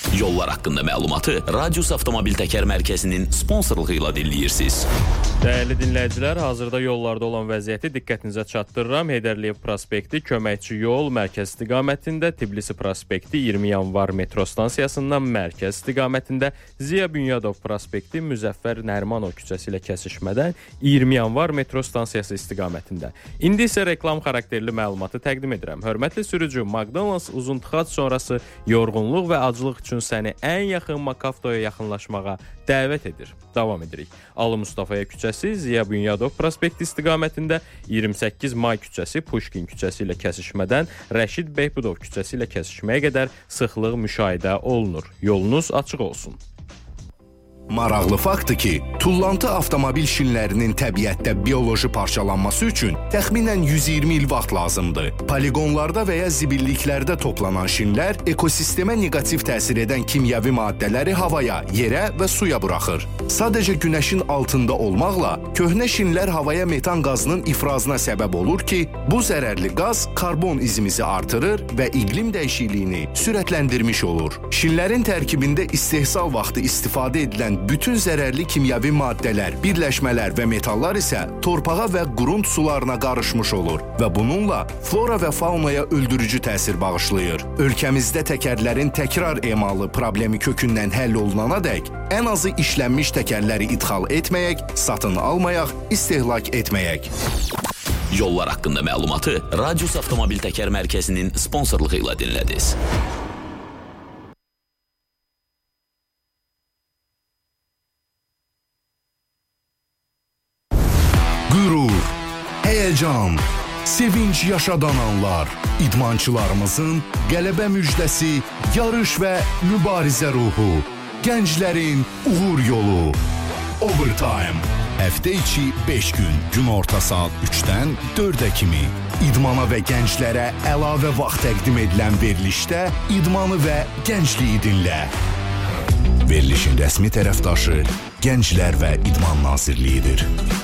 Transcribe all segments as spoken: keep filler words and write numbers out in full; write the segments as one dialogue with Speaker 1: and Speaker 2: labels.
Speaker 1: Yollar haqqında məlumatı Radius Avtomobil Təkər Mərkəzinin sponsorluğu ilə dinləyirsiniz.
Speaker 2: Dəyərli dinləyicilər, hazırda yollarda olan vəziyyəti diqqətinizə çatdırıram. Heydər Əliyev prospekti, Köməkçi yol, mərkəz istiqamətində, Tbilisi prospekti, iyirmi yanvar metro stansiyasından mərkəz istiqamətində, Ziya Bünyadov prospekti, Müzəffər Nərimanov küçəsi ilə kəsişmədən iyirmi yanvar metro stansiyası istiqamətində. İndi isə reklam xarakterli məlumatı təqdim edirəm. Hörmətli sürücü, McDonald's uzun tıxac sonrası yorğunluq və aclıq üçün səni ən yaxın Makaftoya yaxınlaşmağa dəvət edir. Davam edirik. Alı Mustafaya küçəsi, Ziya Bünyadov prospekti istiqamətində, iyirmi səkkiz may küçəsi, Puşkin küçəsi ilə kəsişmədən Rəşid Behbudov küçəsi ilə kəsişməyə qədər sıxlıq müşahidə olunur. Yolunuz açıq olsun.
Speaker 3: Maraqlı faktdır ki, tullantı avtomobil şinlərinin təbiətdə bioloji parçalanması üçün təxminən yüz iyirmi il vaxt lazımdır. Poligonlarda və ya zibilliklərdə toplanan şinlər ekosistemə neqativ təsir edən kimyəvi maddələri havaya, yerə və suya buraxır. Sadəcə günəşin altında olmaqla köhnə şinlər havaya metan qazının ifrazına səbəb olur ki, bu zərərli qaz karbon izimizi artırır və iqlim dəyişikliyini sürətləndirmiş olur. Şinlərin tərkibində istehsal vaxtı istifadə edilən bütün zərərli kimyəvi maddələr, birləşmələr və metallar isə torpağa və qurunt sularına qarışmış olur və bununla flora və faunaya öldürücü təsir bağışlayır. Ölkəmizdə təkərlərin təkrar emalı problemi kökündən həll olunana dək ən azı işlənmiş təkərləri idxal etməyək, satın almayaq, istehlak etməyək.
Speaker 1: Yollar haqqında məlumatı Radius Avtomobil Təkər Mərkəzinin sponsorluğu ilə dinlədiniz.
Speaker 3: Qürur, həyəcan, sevinç yaşadan anlar, idmançılarımızın qələbə müjdəsi, yarış və mübarizə ruhu, gənclərin uğur yolu. Overtime. Həftə içi beş gün, gün orta saat üçdən dördə kimi. İdmana və gənclərə əlavə vaxt təqdim edilən verilişdə idmanı və gəncliyi dinlə. Verilişin rəsmi tərəfdaşı Gənclər və İdman Nazirliyidir.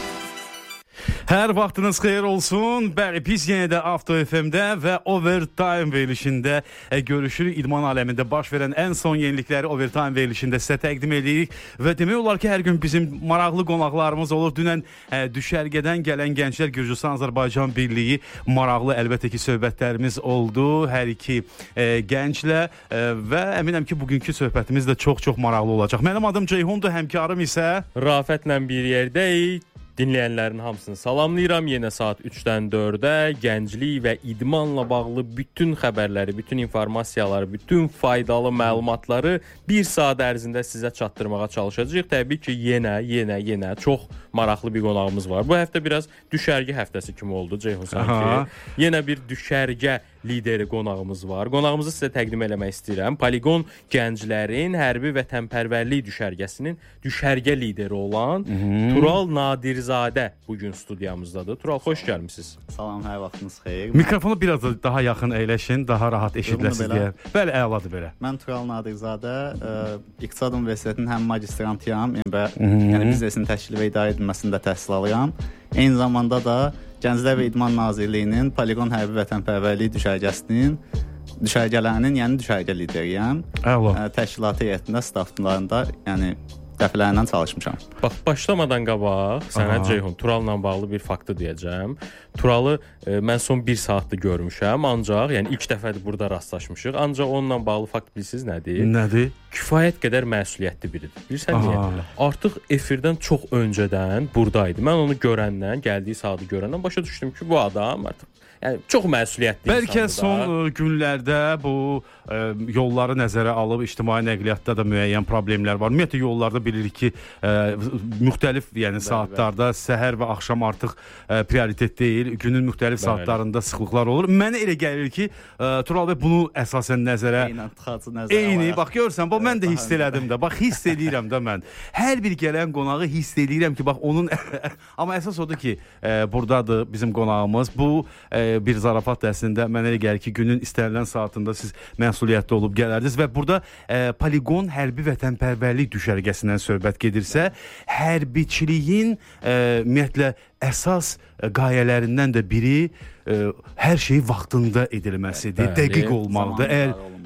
Speaker 4: Hər vaxtınız xeyir olsun. Bəli, biz yenə də Avto F M-də və Overtime verilişində e, görüşürük. İdman aləmində baş verən ən son yenilikləri Overtime verilişində sizə təqdim edirik. Və demək olar ki, hər gün bizim maraqlı qonaqlarımız olur. Dünən e, düşərgədən gələn gənclər Gürcüstan-Azərbaycan Birliyi maraqlı əlbəttə ki, söhbətlərimiz oldu. Hər iki e, gənclə e, və əminəm ki, bugünkü söhbətimiz də çox-çox maraqlı olacaq. Mənim adım Ceyhundur, həmkarım isə
Speaker 2: Rafətlə bir yerdəyik. Dinləyənlərin hamısını salamlayıram. Yenə saat üçdən dördə gənclik və idmanla bağlı bütün xəbərləri, bütün informasiyaları, bütün faydalı məlumatları bir saat ərzində sizə çatdırmağa çalışacağıq. Təbii ki, yenə, yenə, yenə çox maraqlı bir qonağımız var. Bu həftə biraz düşərgə həftəsi kimi oldu Ceyhun sanki. Yenə bir düşərgə lideri qonağımız var. Qonağımızı sizə təqdim eləmək istəyirəm. Poligon gənclərin hərbi vətənpərvərlik düşərgəsinin düşərgə lideri olan Hı-hı. Tural Nadirzadə bugün studiyamızdadır. Tural, xoş gəlmisiniz.
Speaker 5: Salam, hər vaxtınız xeyir.
Speaker 4: Mikrofonu biraz da daha yaxın əyləşin, daha rahat eşidiləsiniz deyə. Bəli, əladır belə.
Speaker 5: Mən Tural Nadirzadə, İqtisad Universitetinin həm magistrantıyam, və yəni biznesin təşkil və idarə edilməsində təhsil alıram. Eyni zamanda da Gənclər və İdman Nazirliyinin Poligon Hərbi Vətənpərvərlik düşərgəsinin düşərgələrinin, yəni düşərgə lideriyəm.
Speaker 4: Əla.
Speaker 5: Təşkilatı heyətində, staflarında, yəni dəfələrlə çalışmışam.
Speaker 2: Bax, başlamadan qabaq sənə Ceyhun Turalla bağlı bir faktı deyəcəm. Turalı e, mən son bir saatdır görmüşəm, ancaq yəni ilk dəfədir burada rastlaşmışıq. Ancaq onunla bağlı fakt bilirsiniz nədir?
Speaker 4: Nədir?
Speaker 2: Kifayət qədər məsuliyyətli biridir. Bilirsən niyə? Artıq efirdən çox öncədən buradaydı. Mən onu görəndən, gəldiyi saatı görəndən başa düşdüm ki, bu adam artıq yəni çox məsuliyyətli insandır.
Speaker 4: Bəlkə son ə, günlərdə bu ə, yolları nəzərə alıb ictimai nəqliyyatda da müəyyən problemlər var. Ümumiyyətlə yollarda bilirik ki, ə, müxtəlif yəni bəli, saatlarda bəli. Səhər və axşam artıq ə, prioritet deyil. Günün müxtəlif bəli. Saatlarında sıxlıqlar olur. Mənə elə gəlir ki, ə, Tural bəy bunu əsasən nəzərə
Speaker 5: Eynən tıxacı nəzərə
Speaker 4: Eyni, bax görürsən, bax mən də hiss elədim də. Bax hiss eləyirəm də mən. Hər bir gələn qonağı hiss eləyirəm ki, bax onun amma əsas odur ki, ə, burdadır bizim qonağımız. Bu ə, bir zarafat əslində mənə elə gəlir ki, günün istənilən saatında siz məsuliyyətli olub gələrdiniz və burada e, Poligon Hərbi Vətənpərvərlik düşərgəsindən söhbət gedirsə, hərbiçiliyin e, ümumiyyətlə əsas e, qayələrindən də biri e, hər şey vaxtında edilməsidir, dəqiq olmalıdır. Əgər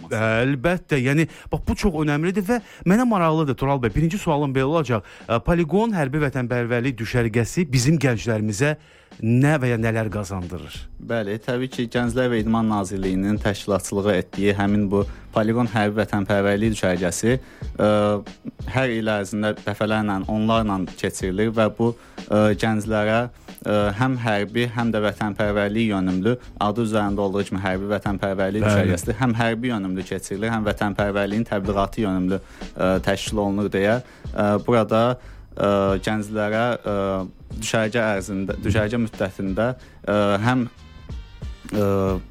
Speaker 5: olması.
Speaker 4: Əlbəttə, yəni bax bu çox önəmlidir və mənə maraqlıdır Tural bəy. Birinci sualım belə olacaq. Poliqon hərbi vətənpərvərlik düşərgəsi bizim gənclərimizə nə və ya nələr qazandırır?
Speaker 5: Bəli, təbii ki, Gənclər və İdman Nazirliyinin təşkilatçılığı etdiyi həmin bu Poliqon hərbi vətənpərvərlik düşərgəsi ə, hər il ərzində dəfələrlə, onlarla keçirilir və bu ə, gənclərə ə, həm hərbi, həm də vətənpərvərlik yönümlü, adı üzərində olduğu kimi hərbi vətənpərvərlik düşərgəsi həm hərbi yönümlü keçirilir, həm vətənpərvərliyin təbliğatı yönümlü ə, təşkil olunur deyə ə, burada ə, gənclərə ə, düşərgə ərzində, düşərgə müddətində ə, həm ə,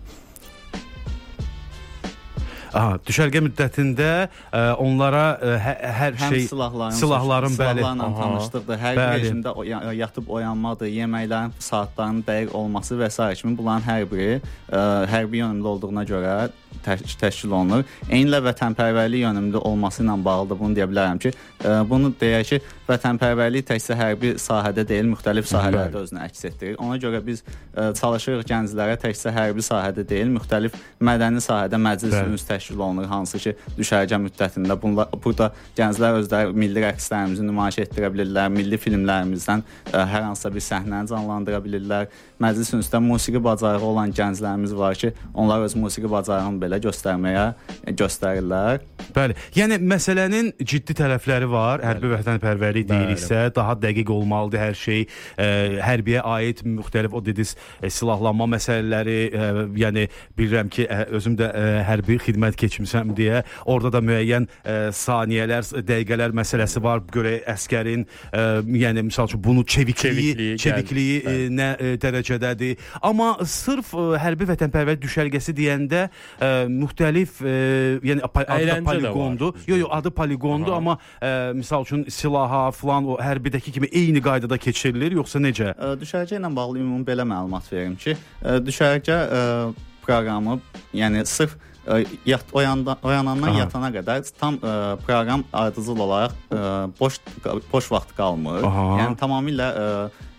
Speaker 4: Aha, düşərgə müddətində ə, onlara ə, hə, hər
Speaker 5: həm
Speaker 4: şey
Speaker 5: silahların,
Speaker 4: silahların bəli,
Speaker 5: silahlarla tanışlıqdır, hər
Speaker 4: bəli.
Speaker 5: rejimdə yatıb oyanmadır, yeməklərin saatlarının dəqiq olması və s. kimi bunların hər biri ə, hərbi yönümlü olduğuna görə təş təşkil olunur. Eynilə vətənpərvərlik yönümlü olması ilə bağlı bunu deyə bilərəm ki, ə, bunu deyək ki, vətənpərvərlik təkcə hərbi sahədə deyil, müxtəlif sahələrdə özünü əks etdirir. Ona görə biz ə, çalışırıq gənclərə təkcə hərbi sahədə deyil, müxtəlif mədəni sahədə məclis təşkil olunur, hansı ki, düşərgə müddətində. Bunlar, burada gənclər özləri milli rəqslərimizi nümayiş etdirə bilirlər, milli filmlərimizdən ə, hər hansısa bir səhnəni canlandıra bilirlər. Məclis üstündə musiqi bacarığı olan gənclərimiz var ki, onlar öz musiqi bacarığını belə göstərməyə göstərirlər.
Speaker 4: Bəli. Yəni məsələnin ciddi tərəfləri var. Hərbi vətənpərvərlik deyiriksə, daha dəqiq olmalıdır hər şey. Ə, hərbiyə aid müxtəlif o dediniz ə, silahlanma məsələləri, ə, yəni bilirəm ki, ə, özüm də ə, hərbi xidmət keçmişəm deyə orada da müəyyən ə, saniyələr, dəqiqələr məsələsi var. Görə əskərin ə, yəni məsəl üçün bunu çevikliyi, çevikliyi, çevikliyi ə, nə ə, dərəcədədir. Amma sırf ə, hərbi vətənpərvərlik düşərgəsi deyəndə ə, müxtəlif ə, yəni adı da poligondur. Yox, yox, adı poligondur, amma ə, misal üçün silaha falan o hərbidəki kimi eyni qaydada keçirilir, yoxsa necə?
Speaker 5: Ə, düşərgə ilə bağlı ümumi belə məlumat verim ki, ə, düşərgə ə, proqramı, yəni sırf ə, yat, oyanda, oyanandan Aha. yatana qədər tam ə, proqram ardıcıl olaraq ə, boş boş vaxt qalmır. Aha. Yəni tamamilə ə,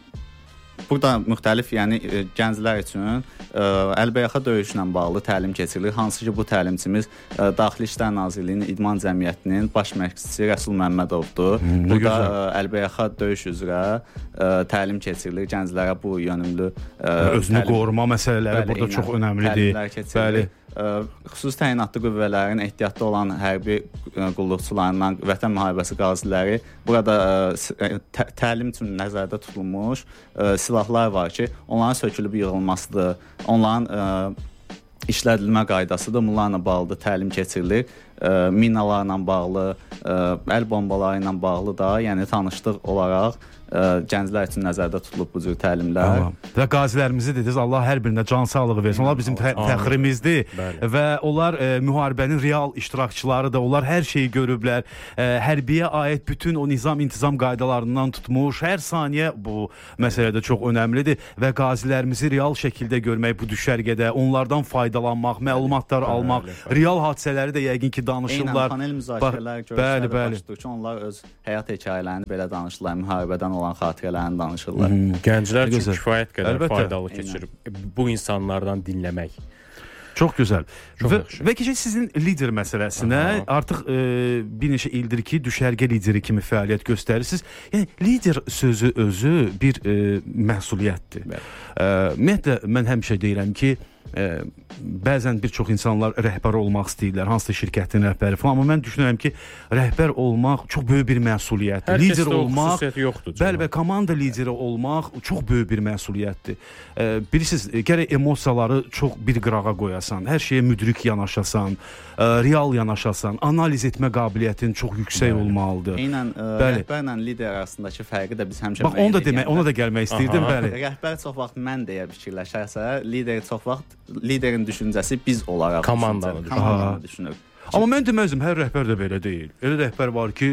Speaker 5: burada müxtəlif, yəni ə, gənclər üçün ə, əlbəyaxa döyüşlə bağlı təlim keçirilir. Hansı ki, bu təlimçimiz ə, Daxili İşlər Nazirliyinin İdman Cəmiyyətinin baş məşqçisi Rəsul Məmmədovdur. Hmm, burada ə, əlbəyaxa döyüş üzrə ə, təlim keçirilir. Gənclərə bu yönümlü ə,
Speaker 4: özünü
Speaker 5: təlim,
Speaker 4: qoruma məsələləri bəli, burada çox önəmlidir.
Speaker 5: Bəli. Ə, xüsusi təyinatlı qüvvələrin ehtiyatda olan hərbi ə, qulluqçularından Vətən Müharibəsi qaziləri burada ə, tə təlim üçün nəzərdə tutulmuş ə, silahlar var ki, onların sökülüb yığılmasıdır, onların ə, işlədilmə qaydasıdır, bunlarla bağlı təlim keçirilir. Ə, minalarla bağlı, ə, əl bombaları ilə bağlı da, yəni tanışlıq olaraq ə, gənclər üçün nəzərdə tutulub bu cür təlimlər.
Speaker 4: Allah. Və qazilərimizi dediniz, Allah hər birinə can sağlığı versin. Onlar bizim fə fəxrimizdir. Bəli. Və onlar ə, müharibənin real iştirakçılarıdır. Onlar hər şeyi görüblər. Ə, hərbiyə aid bütün o nizam-intizam qaydalarından tutmuş. Hər saniyə bu məsələdə çox önəmlidir və qazilərimizi real şəkildə görmək bu düşərgədə, onlardan faydalanmaq, məlumatlar bəli, almaq, bəli. Real hadisələri də yəqin ki danışırlar.
Speaker 5: Eynən panel müzakirələr görüşləri başlayır ki, onlar öz həyat hekayələrini belə danışırlar, müharibədən olan xatirələrini danışırlar.
Speaker 2: Hmm, gənclər üçün kifayət qədər əlbəttə faydalı keçirib. Bu insanlardan dinləmək.
Speaker 4: Çox gözəl. Çox və, və keçək sizin lider məsələsinə. Aha. Artıq e, bir neçə ildir ki, düşərgə lideri kimi fəaliyyət göstərirsiniz. Yəni lider sözü özü bir e, məsuliyyətdir. E, ümumiyyətlə mən həmişə deyirəm ki, Ə, bəzən bir çox insanlar rəhbər olmaq istəyirlər, hansısa şirkətin rəhbəri falan, amma mən düşünürəm ki, rəhbər olmaq çox böyük bir məsuliyyətdir.
Speaker 2: Hər
Speaker 4: lider olmaq,
Speaker 2: xüsusiyyəti yoxdur.
Speaker 4: Bəli, və komanda lideri olmaq çox böyük bir məsuliyyətdir. Ə, bilirsiniz, gərək emosiyaları çox bir qırağa qoyasan, hər şeyə müdrik yanaşasan, ə, real yanaşasan, analiz etmə qabiliyyətin çox yüksək bəli. Olmalıdır.
Speaker 5: Eynən ə, rəhbərlə lider arasındakı fərqi də biz həmişə
Speaker 4: bax, onu da demək, ona da gəlmək istəyirdim, Aha. bəli.
Speaker 5: Rəhbər çox vaxt mən deyə fikirləşərsə, lider çox vaxt liderin düşüncəsi biz olaraq
Speaker 2: komandanı
Speaker 5: düşünür.
Speaker 4: Amma mən deməzdim, hər rəhbər də belə deyil. Elə rəhbər var ki,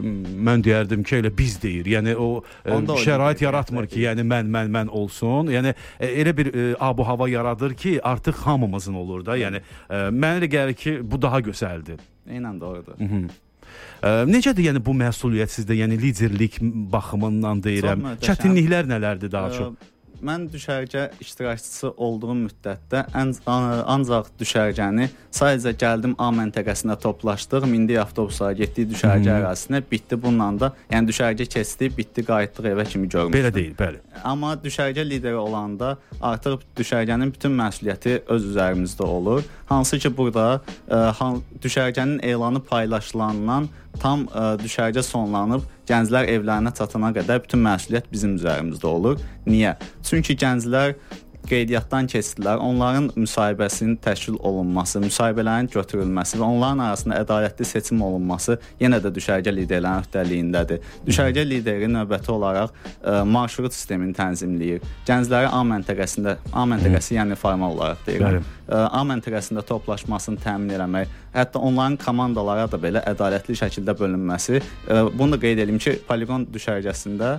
Speaker 4: mən deyərdim ki, elə biz deyir. Yəni o Onda şərait yaratmır ki, yəni mən, mən, mən olsun. Yəni elə bir ab-u hava yaradır ki, artıq hamımızın olur da. Yəni mənə elə gəlir ki, bu daha gözəldir.
Speaker 5: Eynən doğrudur.
Speaker 4: Hı -hı. Ə, necədir yəni bu məsuliyyət sizdə, yəni liderlik baxımından deyirəm. Çətinliklər nələrdir daha çox?
Speaker 5: mən düşərgə iştirakçısı olduğum müddətdə ən, ancaq düşərgəni sadəcə gəldim A məntəqəsində toplaşdıq, mindik avtobuslara getdik düşərgə hmm. ərazisinə, bitdi bununla da, yəni düşərgə keçdi, bitdi, qayıtdıq evə kimi görmüşdüm.
Speaker 4: Belə deyil, bəli.
Speaker 5: Amma düşərgə lideri olanda artıq düşərgənin bütün məsuliyyəti öz üzərimizdə olur. Hansı ki, burada ə, düşərgənin elanı paylaşılandan tam ə, düşərgə sonlanıb gənclər evlərinə çatana qədər bütün məsuliyyət bizim üzərimizdə olur. Niyə? Çünki gənclər qeydiyyatdan keçdilər. Onların müsahibəsinin təşkil olunması, müsahibələrin götürülməsi və onların arasında ədalətli seçim olunması yenə də düşərgə liderlərinin öhdəliyindədir. Düşərgə lideri növbəti olaraq ə, marşrut sistemini tənzimləyir. Gəncləri A məntəqəsində, A məntəqəsi yəni formal olaraq deyirəm, A məntəqəsində toplaşmasını təmin etmək, hətta onların komandalara da belə ədalətli şəkildə bölünməsi. Ə, bunu da qeyd edim ki, poligon düşərgəsində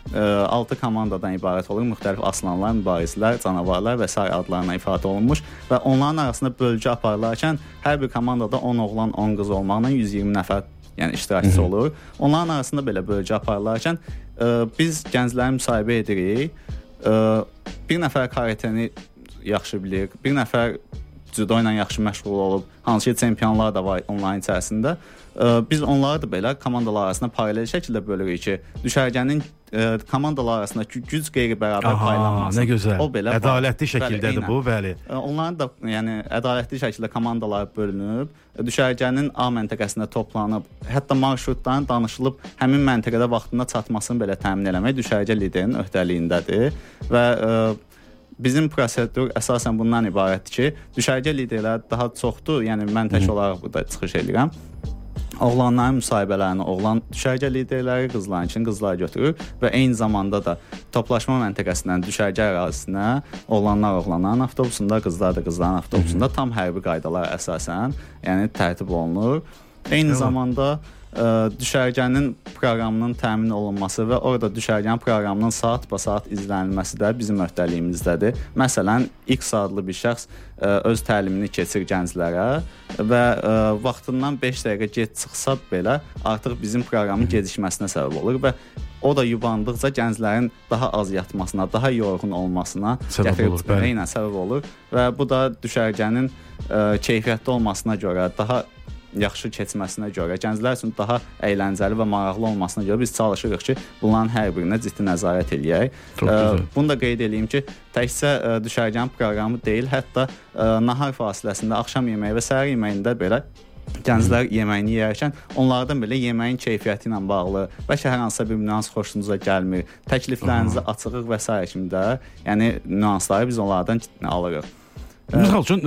Speaker 5: altı komandadan ibarət olur. Müxtəlif aslanlar, mübarizlər, canavarlar və sair adlarına ifadə olunmuş və onların arasında bölgü aparılarkən hər bir komandada on oğlan, on qız olmaqla yüz iyirmi nəfər yəni iştirakçı olur. Onların arasında belə bölgü aparılarkən ə, biz gəncləri müsahibə edirik. Ə, bir nəfər karateni yaxşı bilir, bir nəfər cüdo ilə yaxşı məşğul olub, hansı ki çempionlar da var onların içərisində. Ə, biz onları da belə komandalar arasında paralel şəkildə bölürük ki, düşərgənin ə, komandalar arasında güc qeyri-bərabər paylanması.
Speaker 4: Nə gözəl.
Speaker 5: O belə
Speaker 4: ədalətli şəkildədir bu, bəli.
Speaker 5: Onların da yəni ədalətli şəkildə komandalar bölünüb, düşərgənin A məntəqəsində toplanıb, hətta marşrutların danışılıb həmin məntəqədə vaxtında çatmasını belə təmin etmək düşərgə liderinin öhdəliyindədir və ə, bizim prosedur əsasən bundan ibarətdir ki, düşərgə liderləri daha çoxdur, yəni mən tək olaraq burada çıxış edirəm. Oğlanların müsahibələrini oğlan düşərgə liderləri, qızların qızlar götürür və eyni zamanda da toplaşma məntəqəsindən düşərgə ərazisinə oğlanlar oğlanların avtobusunda, qızlar da qızların avtobusunda tam hərbi qaydalar əsasən, yəni tərtib olunur. Eyni zamanda ə, düşərgənin proqramının təmin olunması və orada düşərgənin proqramının saat-ba-saat izlənilməsi də bizim öhdəliyimizdədir. Məsələn, X adlı bir şəxs ə, öz təlimini keçir gənclərə və ə, vaxtından beş dəqiqə gec çıxsa belə artıq bizim proqramın gecikməsinə səbəb olur və o da yubandıqca gənclərin daha az yatmasına, daha yorğun olmasına gətirib çıxarına səbəb olur və bu da düşərgənin ə, keyfiyyətli olmasına görə, daha yaxşı keçməsinə görə, gənclər üçün daha əyləncəli və maraqlı olmasına görə biz çalışırıq ki, bunların hər birinə ciddi nəzarət eləyək. Bunu da qeyd edeyim ki, təkcə ə, düşərgənin proqramı deyil, hətta ə, nahar fasiləsində, axşam yeməyi və səhər yeməyində belə gənclər yeməyini yeyərkən onlardan belə yeməyin keyfiyyəti ilə bağlı və ki, hər hansısa bir nüans xoşunuza gəlmir, təkliflərinizi açığıq və s. kimi də, yəni nüansları biz onlardan alırıq.
Speaker 4: Misal üçün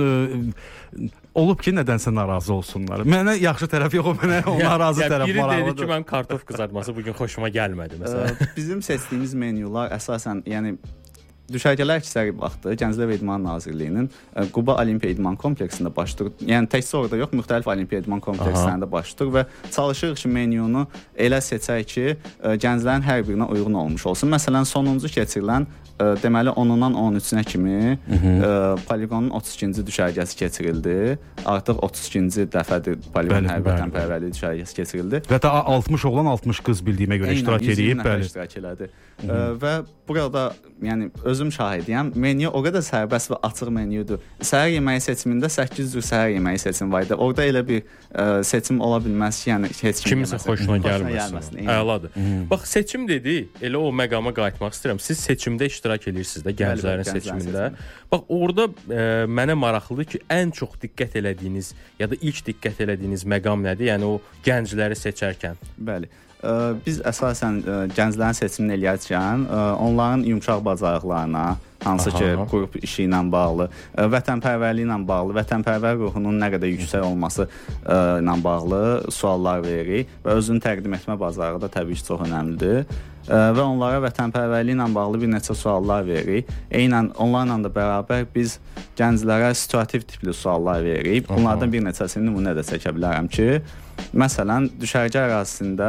Speaker 4: ə, olub ki, nədənsə narazı olsunlar. Mənə yaxşı tərəf yox, mənə o narazı
Speaker 2: ya,
Speaker 4: tərəf
Speaker 2: biri
Speaker 4: maraqlıdır.
Speaker 2: Biri dedi ki, mən kartof qızartması bugün xoşuma gəlmədi məsələn.
Speaker 5: Bizim seçdiyimiz menyular əsasən, yəni düşərgələr əksəri vaxtı Gənclər və İdman Nazirliyinin ə, Quba Olimpiya İdman kompleksində baş tutur. Yəni təkcə orada yox, müxtəlif Olimpiya İdman komplekslərində baş tutur və çalışırıq ki, menyunu elə seçək ki, ə, gənclərin hər birinə uyğun olmuş olsun. Məsələn, sonuncu keçirilən ə, deməli onundan on üçünə kimi ə, poligonun otuz ikinci düşərgəsi keçirildi. Artıq otuz ikinci dəfədir poligon hər vətənpərvərlik düşərgəsi keçirildi.
Speaker 4: Və də altmış oğlan, altmış qız bildiyimə görə iştirak edib, bəli.
Speaker 5: İştirak elədi. Ə, və burada yəni özüm şahidiyəm. Menyu o qədər sərbəst və açıq menyudur. Səhər yeməyi seçimində səkkiz cür səhər yeməyi seçim var idi. Orada elə bir ə, seçim ola bilməz ki, yəni heç kim
Speaker 2: kimsə xoşuna gəlməsin. Əladır. Bax, seçim dedi, elə o məqama qayıtmaq istəyirəm. Siz seçimdə iştirak edirsiniz də, gənclərin seçimində. Bax, orada ə, mənə maraqlıdır ki, ən çox diqqət elədiyiniz ya da ilk diqqət elədiyiniz məqam nədir? Yəni o gəncləri seçərkən.
Speaker 5: Bəli. Biz əsasən ə, gənclərin seçimini eləyərkən ə, onların yumşaq bacarıqlarına, hansı Aha. ki, qrup işi ilə bağlı, ə, vətənpərvərliyi ilə bağlı, vətənpərvər ruhunun nə qədər yüksək olması ə, ilə bağlı suallar veririk və özünü təqdim etmə bacarığı da təbii ki, çox önəmlidir. Ə, və onlara vətənpərvərliyi ilə bağlı bir neçə suallar veririk. Eynən onlarla da bərabər biz gənclərə situativ tipli suallar veririk. Bunlardan bir neçəsini nümunə də çəkə bilərəm ki, məsələn, düşərgə ərazisində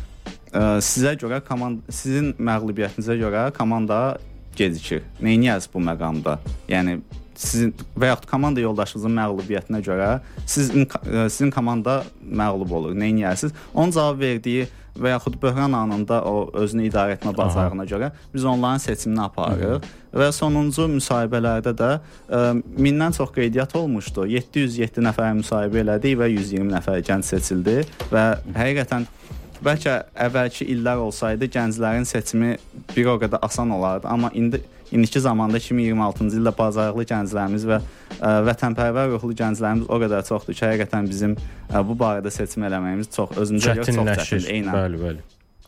Speaker 5: ə, sizə görə komanda, sizin məğlubiyyətinizə görə komanda gecikir. Neyniyəz bu məqamda? Yəni sizin və yaxud komanda yoldaşınızın məğlubiyyətinə görə sizin sizin komanda məğlub olur. Nə edərsiniz? Onun cavab verdiyi və yaxud böhran anında o özünü idarə etmə bacarığına görə biz onların seçimini aparırıq. Və sonuncu müsahibələrdə də ə, mindən çox qeydiyyat olmuşdu. yeddi yüz yeddi nəfər müsahibə elədik və yüz iyirmi nəfər gənc seçildi və həqiqətən bəlkə əvvəlki illər olsaydı gənclərin seçimi bir o qədər asan olardı, amma indi indiki zamanda iki min iyirmi altıncı ildə bacarıqlı gənclərimiz və ə, vətənpərvər ruhlu gənclərimiz o qədər çoxdur ki, həqiqətən bizim ə, bu barədə seçim eləməyimiz çox özümüzə görə çox çətindir. Eynən.
Speaker 2: Bəli, bəli.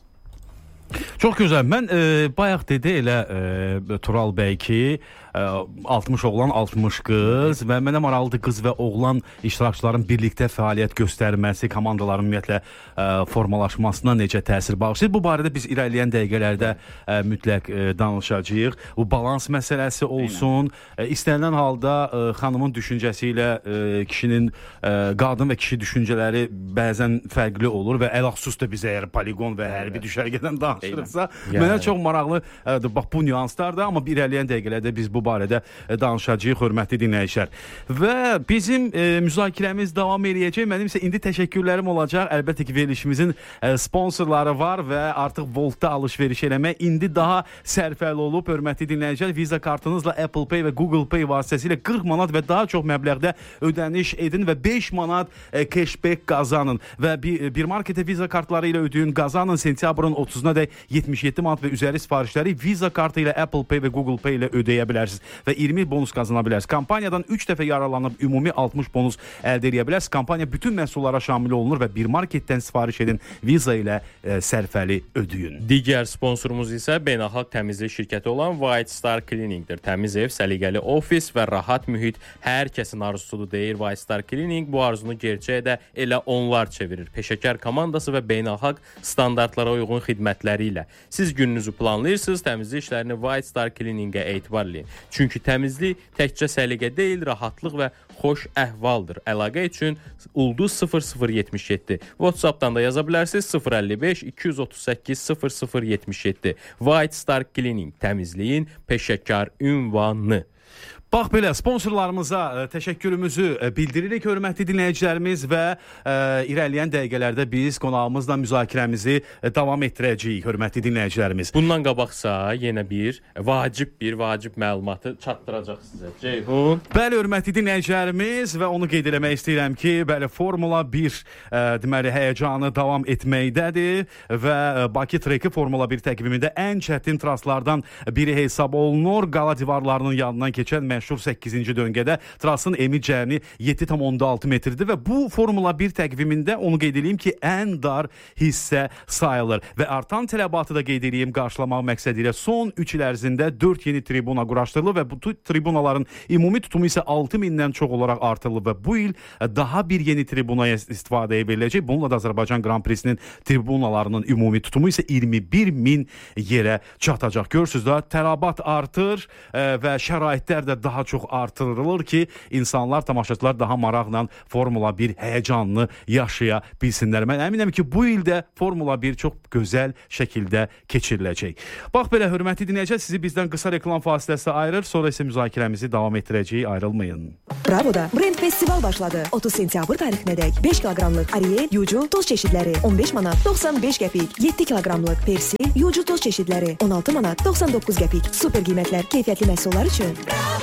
Speaker 4: Çox gözəl. Mən e, bayaq dedi elə e, Tural bəy ki, e, altmış oğlan, altmış qız və mənə maraqlıdır qız və oğlan iştirakçıların birlikdə fəaliyyət göstərməsi, komandaların ümumiyyətlə e, formalaşmasına necə təsir bağışlayır. Bu barədə biz irəliləyən dəqiqələrdə e, mütləq e, danışacağıq. Bu balans məsələsi olsun. E, istənilən halda e, xanımın düşüncəsi ilə e, kişinin e, qadın və kişi düşüncələri bəzən fərqli olur və əlxüsus da biz əgər poligon və hərbi düşərgədən danışırıqsa, mənə çox maraqlıdır bax bu nüanslardır, amma bir irəliləyən dəqiqələrdə biz bu barədə danışacağıq, hörmətli dinləyicilər. Və bizim e, müzakirəmiz davam edəcək. Mənim isə indi təşəkkürlərim olacaq. Əlbəttə ki, verilişimizin e, sponsorları var və artıq Voltda alış-veriş eləmək indi daha sərfəli olub. Hörmətli dinləyicilər, Visa kartınızla Apple Pay və Google Pay vasitəsilə qırx manat və daha çox məbləğdə ödəniş edin və beş manat e, cashback qazanın və bir, bir marketə Visa kartları ilə ödəyin, qazanın. Sentyabrın otuzuna dək yetmiş yeddi manat və üzəri sifarişləri Visa kartı ilə Apple Pay və Google Pay ilə ödəyə bilərsiniz və iyirmi bonus qazana bilərsiniz. Kampaniyadan üç dəfə yararlanıb ümumi altmış bonus əldə edə bilərsiniz. Kampaniya bütün məhsullara şamil olunur və bir marketdən sifariş edin, Visa ilə e, sərfəli ödəyin.
Speaker 2: Digər sponsorumuz isə beynəlxalq təmizlik şirkəti olan White Star Cleaning'dir. Təmiz ev, səliqəli ofis və rahat mühit hər kəsin arzusudur deyir White Star Cleaning. Bu arzunu gerçəyə də elə onlar çevirir. Peşəkar komandası və beynəlxalq standartlara uyğun xidmətləri ilə. Siz gününüzü planlayırsınız, təmizlik işlərini White Star Cleaning'ə etibarlayın. Çünki təmizlik təkcə səliqə deyil, rahatlıq və xoş əhvaldır. Əlaqə üçün ulduz sıfır sıfır yetmiş yeddi. WhatsApp'dan da yaza bilərsiniz sıfır əlli beş iki yüz otuz səkkiz sıfır sıfır yetmiş yeddi. White Star Cleaning, təmizliyin peşəkar ünvanı.
Speaker 4: Bax belə, sponsorlarımıza ə, təşəkkürümüzü ə, bildiririk, hörmətli dinləyicilərimiz və ə, irəliləyən dəqiqələrdə biz qonağımızla müzakirəmizi ə, davam etdirəcəyik, hörmətli dinləyicilərimiz.
Speaker 2: Bundan qabaqsa yenə bir vacib bir vacib məlumatı çatdıracaq sizə. Ceyhun.
Speaker 4: Bəli, hörmətli dinləyicilərimiz və onu qeyd eləmək istəyirəm ki, bəli, Formula bir ə, deməli həyəcanı davam etməkdədir və ə, Bakı treki Formula bir təqvimində ən çətin traslardan biri hesab olunur. Qala divarlarının yanından keçən məşhur səkkizinci döngədə trasın eni cərni yeddi tam onda altı metrdir və bu Formula bir təqvimində onu qeyd edeyim ki, ən dar hissə sayılır və artan tələbatı da qeyd edeyim qarşılamaq məqsədi ilə son üç il ərzində dörd yeni tribuna quraşdırılıb və bu tribunaların ümumi tutumu isə altı mindən çox olaraq artırılıb və bu il daha bir yeni tribunaya istifadə ediləcək. Bununla da Azərbaycan Grand Prix-nin tribunalarının ümumi tutumu isə iyirmi bir min yerə çatacaq. Görürsünüz də tələbat artır ə, və şəraitlər də daha çox artırılır ki, insanlar, tamaşaçılar daha maraqla Formula bir həyəcanını yaşaya bilsinlər. Mən əminəm ki, bu ildə Formula bir çox gözəl şəkildə keçiriləcək. Bax belə, hörmətli dinləyicilər, sizi bizdən qısa reklam fasiləsi ayırır, sonra isə müzakirəmizi davam etdirəcəyik, ayrılmayın.
Speaker 6: Bravo'da Brand Festival başladı. otuz sentyabr tarixinədək beş kiloqramlıq Ariel, Yucu, toz çeşidləri on beş manat doxsan beş qəpik, yeddi kiloqramlıq Persil, Yucu toz çeşidləri on altı manat doxsan doqquz qəpik. Super qiymətlər, keyfiyyətli məhsullar üçün.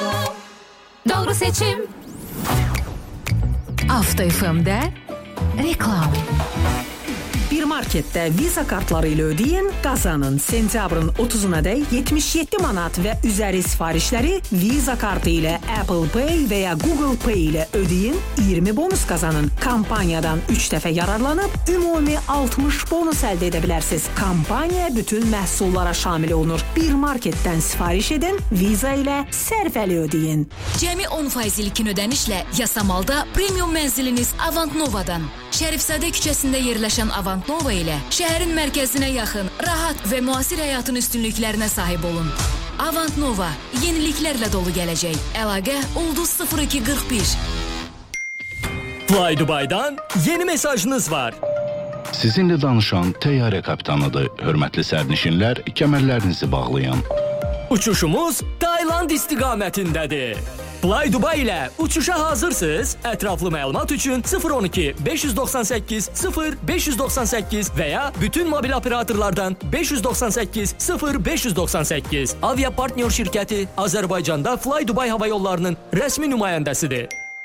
Speaker 7: Doğru seçim. Avto F M'də reklam.
Speaker 8: Bir marketdə Visa kartları ilə ödəyin, qazanın. Sentyabrın otuzuna dək yetmiş yeddi manat və üzəri sifarişləri Visa kartı ilə Apple Pay və ya Google Pay ilə ödəyin, iyirmi bonus qazanın. Kampaniyadan üç dəfə yararlanıb ümumi altmış bonus əldə edə bilərsiniz. Kampaniya bütün məhsullara şamil olunur. Bir marketdən sifariş edin, Visa ilə sərfəli ödəyin.
Speaker 7: Cəmi on faiz ilkin ödənişlə Yasamalda premium mənziliniz Avant Nova'dan. Şərifzadə küçəsində yerləşən Avant Nova ilə şəhərin mərkəzinə yaxın, rahat və müasir həyatın üstünlüklərinə sahib olun. Avant Nova, yeniliklərlə dolu gələcək. Əlaqə ulduz sıfır iki qırx bir.
Speaker 9: Fly Dubai'dan yeni mesajınız var.
Speaker 3: Sizinlə danışan təyyarə kapitanıdır. Hörmətli sərnişinlər, kəmərlərinizi bağlayın.
Speaker 9: Uçuşumuz Tayland istiqamətindədir. Fly Dubai ilə uçuşa hazırsınız? Ətraflı məlumat üçün sıfır on iki beş doxsan səkkiz sıfır beş doxsan səkkiz və ya bütün mobil operatorlardan beş doxsan səkkiz sıfır beş doxsan səkkiz. Avia Partner şirkəti Azərbaycanda Fly Dubai hava yollarının rəsmi nümayəndəsidir.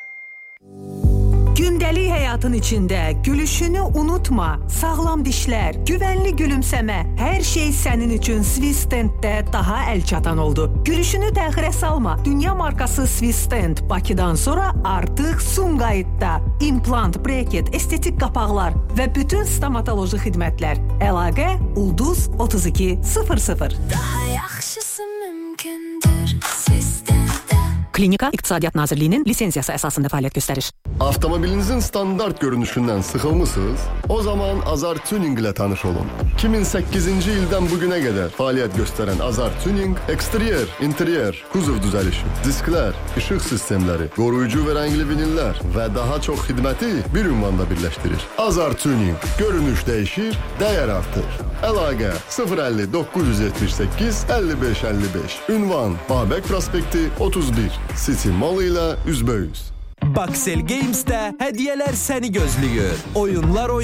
Speaker 8: Gündəlik həyatın içində gülüşünü unutma. Sağlam dişlər, güvənli gülümsəmə, hər şey sənin üçün Swissdentdə daha əlçatan oldu. Gülüşünü təxirə salma. Dünya markası Swissdent Bakıdan sonra artıq Sumqayıtda. İmplant, breket, estetik qapaqlar və bütün stomatoloji xidmətlər. Əlaqə Ulduz otuz iki sıfır sıfır.
Speaker 10: Daha yaxşısı mümkündür Swissdentdə.
Speaker 8: Klinika İqtisadiyyat Nazirliyinin lisensiyası əsasında fəaliyyət göstərir.
Speaker 11: Avtomobilinizin standart görünüşündən sıxılmısınız? O zaman Azar Tuning ilə tanış olun. iki min səkkizinci ildən bugünə qədər fəaliyyət göstərən Azar Tuning, eksteryer, interyer, kuzov düzəlişi, disklər, işıq sistemləri, qoruyucu və rəngli vinillər və daha çox xidməti bir ünvanda birləşdirir. Azar Tuning, görünüş dəyişir, dəyər artır. Əlaqə sıfır əlli doqquz yüz yetmiş səkkiz əlli beş əlli beş. Ünvan Babək prospekti otuz bir. City Mall ilə üzbəüz.
Speaker 12: Baxel Games'də hədiyyələr səni gözləyir. Oyunlar oynayır.